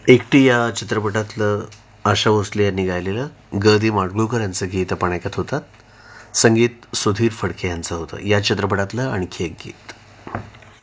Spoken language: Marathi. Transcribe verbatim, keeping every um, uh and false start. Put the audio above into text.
एकटी या चित्रपटातलं आशा भोसले यांनी गायलेलं ग दी माडगुळकर यांचं गीत आपण ऐकत होतात. संगीत सुधीर फडके यांचं होतं. या चित्रपटातलं आणखी एक गीत.